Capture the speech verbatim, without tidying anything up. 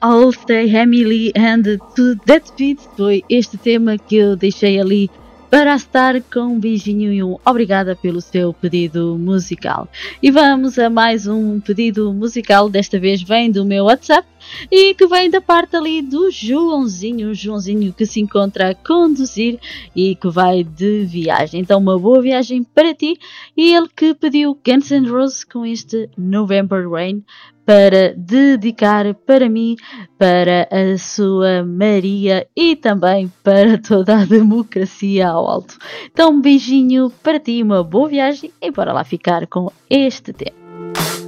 I'll Stay Emily and To That Beat foi este tema que eu deixei ali para estar com um beijinho e um obrigada pelo seu pedido musical. E vamos a mais um pedido musical, desta vez vem do meu WhatsApp e que vem da parte ali do Joãozinho, Joãozinho que se encontra a conduzir e que vai de viagem. Então uma boa viagem para ti, e ele que pediu Guns N' Roses com este November Rain para dedicar para mim, para a sua Maria e também para toda a democracia ao alto. Então um beijinho para ti, uma boa viagem e bora lá ficar com este tema.